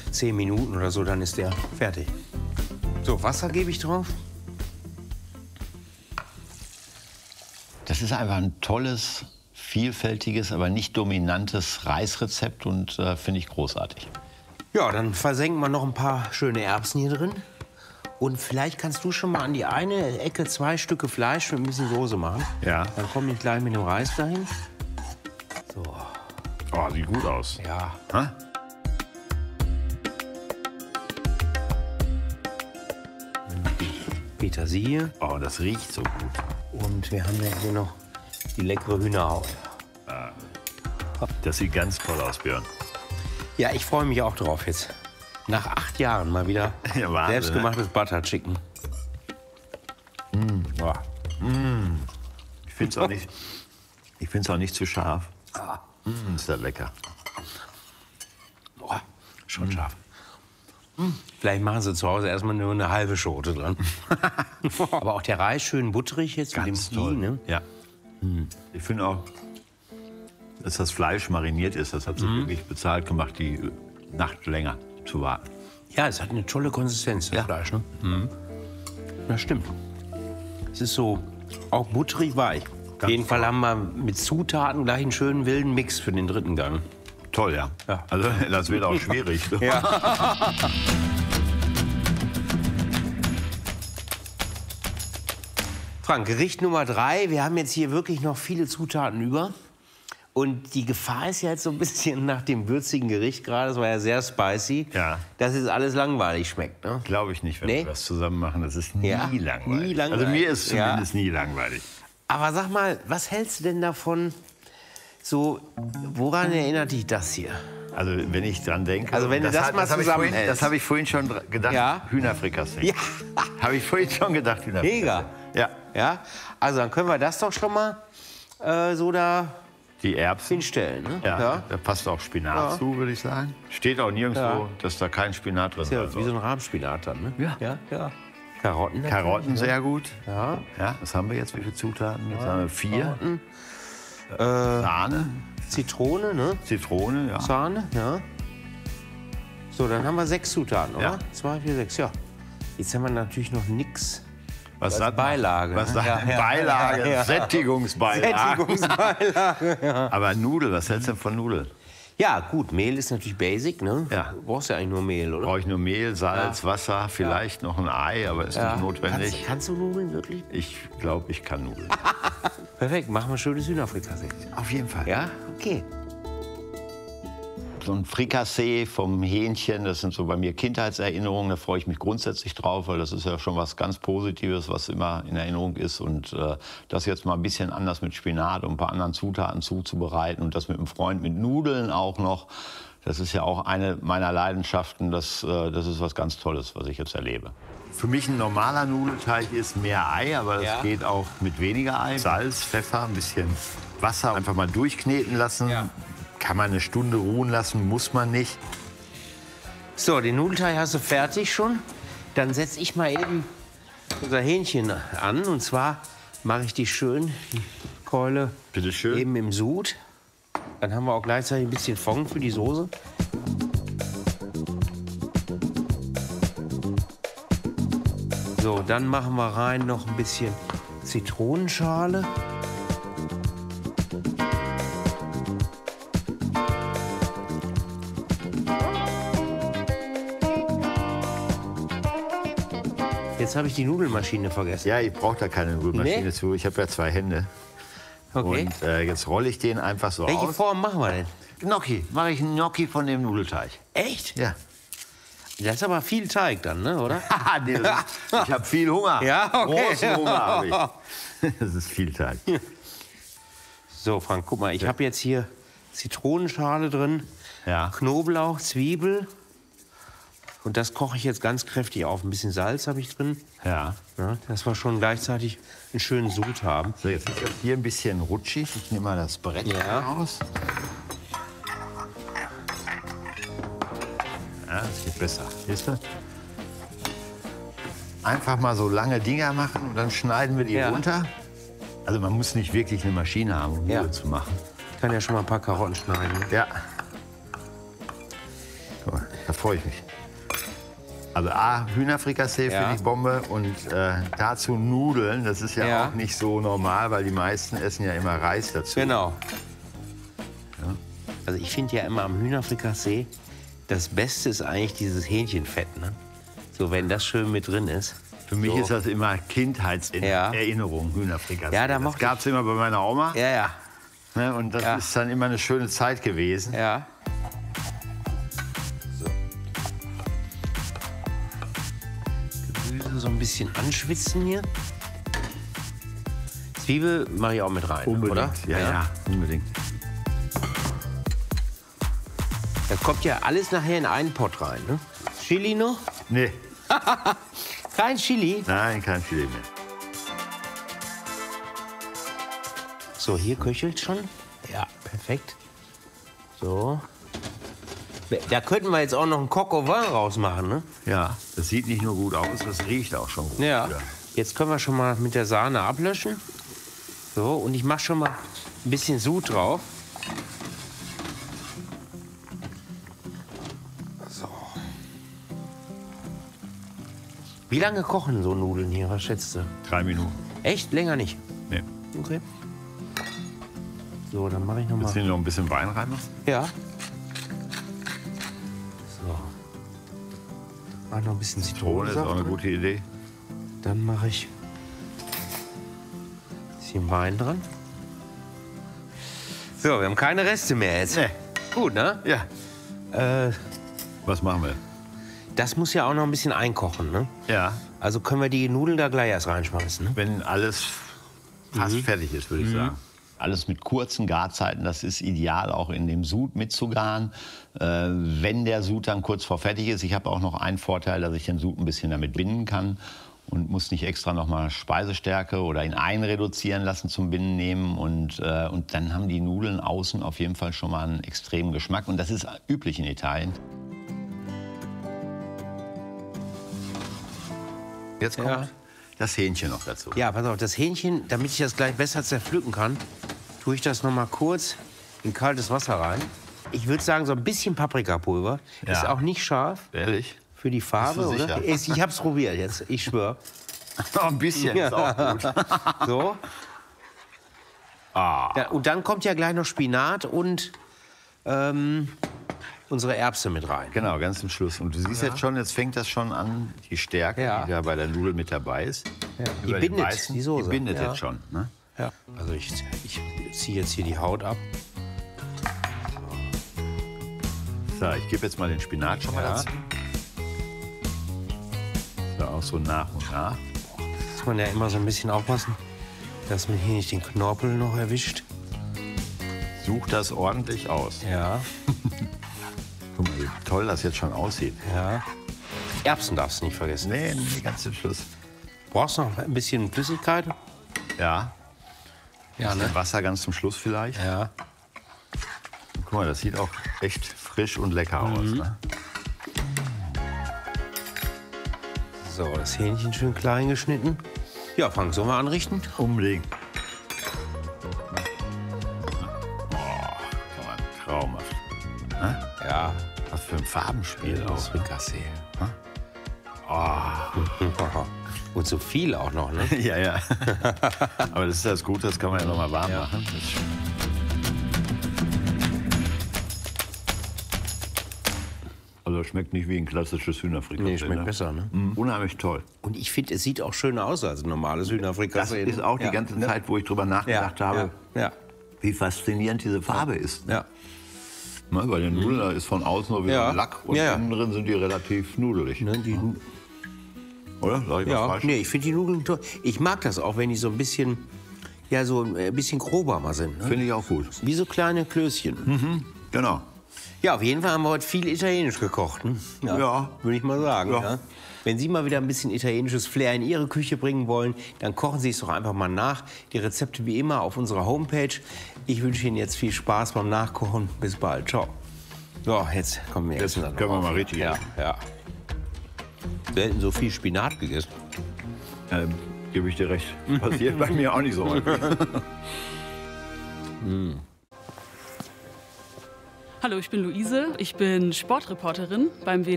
10 Minuten oder so, dann ist der fertig. So, Wasser gebe ich drauf. Das ist einfach ein tolles, vielfältiges, aber nicht dominantes Reisrezept und finde ich großartig. Ja, dann versenken wir noch ein paar schöne Erbsen hier drin. Und vielleicht kannst du schon mal an die eine Ecke 2 Stücke Fleisch mit ein bisschen Soße machen. Ja. Dann komme ich gleich mit dem Reis dahin. So. Oh, sieht gut aus. Ja. Ha? Petersilie. Oh, das riecht so gut. Und wir haben ja hier noch die leckere Hühnerhaut. Das sieht ganz toll aus, Björn. Ja, ich freue mich auch drauf jetzt. Nach 8 Jahren mal wieder Ja, Wahnsinn, selbstgemachtes Butter Chicken. Ja. Ich finde es auch nicht zu scharf. Ist das lecker. Boah, schon scharf. Vielleicht machen sie zu Hause erstmal nur eine halbe Schote dran. Aber auch der Reis schön butterig jetzt mit dem Ganz Ghee, toll. ne? Ja. Ich finde auch, dass das Fleisch mariniert ist. Das hat sie wirklich bezahlt gemacht, die Nacht länger zu warten. Ja, es hat eine tolle Konsistenz, das Fleisch. Ne? Das stimmt. Es ist so auch butterig weich. Auf jeden Fall haben wir mit Zutaten gleich einen schönen wilden Mix für den dritten Gang. Toll, ja. Ja. Also das wird auch schwierig. Frank, Gericht Nummer 3. Wir haben jetzt hier wirklich noch viele Zutaten über. Und die Gefahr ist ja jetzt so ein bisschen nach dem würzigen Gericht gerade, das war ja sehr spicy, Ja. dass es alles langweilig schmeckt. Ne? Glaube ich nicht, wenn Nee? wir das zusammen machen. Das ist nie, Ja, langweilig. nie langweilig. Also mir ist Ja. zumindest nie langweilig. Aber sag mal, was hältst du denn davon? So, woran erinnert dich das hier? Also wenn ich dran denke. Also wenn du das mal zusammenhältst. Das habe ich vorhin schon gedacht. Ja. Hühnerfrikassee. Ja, Habe ich vorhin schon gedacht. Hühnerfrikassee. mega. Ja. Ja, also dann können wir das doch schon mal so da Die Erbsen. hinstellen. Ne? Ja, da passt auch Spinat Ja. zu, würde ich sagen. Steht auch nirgendwo, Ja. dass da kein Spinat drin ist. Ja, wie so ein Rahmspinat dann, ne? Ja. ja. Karotten. natürlich, Karotten ne? sehr gut. Ja. Ja, was haben wir jetzt? Wie viele Zutaten? Jetzt haben wir 4. Sahne, Zitrone, ne? Zitrone, ja. Sahne, ja. So, dann haben wir 6 Zutaten, oder? Ja. 2, 4, 6, ja. Jetzt haben wir natürlich noch nichts. Was als sagt Beilage. Was ne? sagt Beilage? Ja. Sättigungsbeilage. Sättigungsbeilage, ja. Aber Nudeln, was hältst du denn von Nudeln? Ja, gut, Mehl ist natürlich basic, ne? Ja. Du brauchst ja eigentlich nur Mehl, oder? Brauche ich nur Mehl, Salz, Wasser, vielleicht noch ein Ei, aber ist nicht notwendig. Kannst du Nudeln wirklich? Ich glaube, ich kann Nudeln. Perfekt, machen wir schönes Hühnerfrikassee. Auf jeden Fall. Ja, okay. So ein Frikassee vom Hähnchen, das sind so bei mir Kindheitserinnerungen. Da freue ich mich grundsätzlich drauf, weil das ist ja schon was ganz Positives, was immer in Erinnerung ist. Und das jetzt mal ein bisschen anders mit Spinat und ein paar anderen Zutaten zuzubereiten und das mit einem Freund mit Nudeln auch noch, das ist ja auch eine meiner Leidenschaften. Das ist was ganz Tolles, was ich jetzt erlebe. Für mich ein normaler Nudelteig ist mehr Ei, aber das Ja. geht auch mit weniger Ei. Salz, Pfeffer, ein bisschen Wasser, einfach mal durchkneten lassen. Ja. Kann man eine Stunde ruhen lassen, muss man nicht. So, den Nudelteig hast du fertig schon. Dann setze ich mal eben unser Hähnchen an. Und zwar mache ich die schön, die Keule, Bitte schön. eben im Sud. Dann haben wir auch gleichzeitig ein bisschen Fond für die Soße. So, dann machen wir rein noch ein bisschen Zitronenschale. Jetzt habe ich die Nudelmaschine vergessen. Ja, ich brauche da keine Nudelmaschine Nee? zu. Ich habe ja 2 Hände. Okay. Und jetzt rolle ich den einfach so Welche aus. Form machen wir denn? Gnocchi. Mache ich einen Gnocchi von dem Nudelteig. Echt? Ja. Das ist aber viel Teig dann, ne, oder? Nee, ich habe viel Hunger. Ja, okay. Großen Hunger habe ich. Das ist viel Teig. So, Frank, guck mal, ich habe jetzt hier Zitronenschale drin, Ja. Knoblauch, Zwiebel. Und das koche ich jetzt ganz kräftig auf. Ein bisschen Salz habe ich drin, Ja. ja, dass wir schon gleichzeitig einen schönen Sud haben. So, jetzt ist das hier ein bisschen rutschig. Ich nehme mal das Brett Ja. raus. Ja, das geht besser. Siehst du? Einfach mal so lange Dinger machen und dann schneiden wir die Ja. runter. Also man muss nicht wirklich eine Maschine haben, um Ja. Nudeln zu machen. Ich kann ja schon mal ein paar Karotten schneiden. Ja. Guck mal, da freue ich mich. Also A, Hühnerfrikassee finde ich Bombe und dazu Nudeln, das ist ja auch nicht so normal, weil die meisten essen ja immer Reis dazu. Genau. Ja. Also ich finde ja immer am Hühnerfrikassee, das Beste ist eigentlich dieses Hähnchenfett, ne? So, wenn das schön mit drin ist. Für mich ist das immer Kindheitserinnerung, Hühnerfrikassee. Ja, das gab es immer bei meiner Oma. Ja, ja. Ne, und das ist dann immer eine schöne Zeit gewesen. Ja. So. Gemüse so ein bisschen anschwitzen hier. Zwiebel mache ich auch mit rein, Unbedingt. oder? Ja, unbedingt. Das kommt ja alles nachher in einen Pott rein, ne? Chili noch? Nee. Kein Chili? Nein, kein Chili mehr. So, hier köchelt schon. Ja, perfekt. So. Da könnten wir jetzt auch noch einen Coq au vin rausmachen, ne? Ja, das sieht nicht nur gut aus, das riecht auch schon gut. Ja. Jetzt können wir schon mal mit der Sahne ablöschen. So, und ich mache schon mal ein bisschen Sud drauf. So. Wie lange kochen so Nudeln hier, was schätzt du? 3 Minuten. Echt? Länger nicht? Nee. Okay. So, dann mache ich noch mal. Willst du noch ein bisschen Wein reinmachen? Ja. So. Mach noch ein bisschen Zitrone ist auch eine gute Idee. Dann mache ich ein bisschen Wein dran. So, wir haben keine Reste mehr jetzt. Nee. Gut, ne? Ja. Was machen wir? Das muss ja auch noch ein bisschen einkochen, ne? Ja. Also können wir die Nudeln da gleich erst reinschmeißen, ne? Wenn alles fast fertig ist, würde ich sagen. Alles mit kurzen Garzeiten, das ist ideal, auch in dem Sud mitzugaren. Wenn der Sud dann kurz vor fertig ist, ich habe auch noch einen Vorteil, dass ich den Sud ein bisschen damit binden kann und muss nicht extra noch mal Speisestärke oder ihn einreduzieren lassen zum Binden nehmen. Und dann haben die Nudeln außen auf jeden Fall schon mal einen extremen Geschmack. Und das ist üblich in Italien. Jetzt kommt das Hähnchen noch dazu. Ja, pass auf, das Hähnchen, damit ich das gleich besser zerpflücken kann, tue ich das noch mal kurz in kaltes Wasser rein. Ich würde sagen, so ein bisschen Paprikapulver. Ja. Ist auch nicht scharf. Ehrlich? Für die Farbe, Bist du oder? sicher? Ich hab's probiert jetzt, ich schwöre. Ein bisschen ist auch gut. So. Ja, und dann kommt ja gleich noch Spinat und unsere Erbse mit rein. Genau, ganz zum Schluss. Und du siehst jetzt schon, jetzt fängt das schon an, die Stärke, die da bei der Nudel mit dabei ist. Ja. Die Über bindet den Weißen, die Soße. Die bindet jetzt schon. Ne? Ja. Also ich ziehe jetzt hier die Haut ab. So, ich gebe jetzt mal den Spinat schon mal dazu. So, auch so nach und nach. Muss man ja immer so ein bisschen aufpassen, dass man hier nicht den Knorpel noch erwischt. Such das ordentlich aus. Ja. Guck mal, wie toll das jetzt schon aussieht. Ja. Erbsen darfst du nicht vergessen. Nee, ganz zum Schluss. Brauchst du noch ein bisschen Flüssigkeit? Ja. Ja, ne? Wasser ganz zum Schluss vielleicht. Ja. Guck mal, das sieht auch echt frisch und lecker aus. Ne? So, das Hähnchen schön klein geschnitten. Ja, Frank, sollen wir anrichten? Unbedingt. Traumhaft. Ja. Was für ein Farbenspiel auch. Das Frikassee. Und so viel auch noch, ne? Ja, ja. Aber das ist das Gute, das kann man ja noch mal warm machen. Also schmeckt nicht wie ein klassisches Hühnerfrikassee. Nee, schmeckt besser, ne? Unheimlich toll. Und ich finde, es sieht auch schöner aus als ein normales Das Hühnerfrikassee. ist auch die ganze Zeit, wo ich drüber nachgedacht habe, Ja. wie faszinierend diese Farbe ist. Ja. Ne, bei den Nudeln da ist von außen nur wie Ja. ein Lack und Ja. innen drin sind die relativ nudelig. Ne, die, Oder? Sag ich was ja. falsch? Nee, ich finde die Nudeln toll. Ich mag das auch, wenn die so ein bisschen, ja, so ein bisschen grober mal sind. Ne? Finde ich auch gut. Wie so kleine Klößchen. Genau. Ja, auf jeden Fall haben wir heute viel Italienisch gekocht. Hm? Ja. Würde ich mal sagen. Ja. Ja. Wenn Sie mal wieder ein bisschen italienisches Flair in Ihre Küche bringen wollen, dann kochen Sie es doch einfach mal nach. Die Rezepte wie immer auf unserer Homepage. Ich wünsche Ihnen jetzt viel Spaß beim Nachkochen. Bis bald. Ciao. So, jetzt kommen wir Jetzt essen dann können wir noch mal auf. richtig Ja, essen. ja. Selten so viel Spinat gegessen. Gebe ich dir recht. Passiert bei mir auch nicht so häufig. Hallo, ich bin Luise. Ich bin Sportreporterin beim WDR.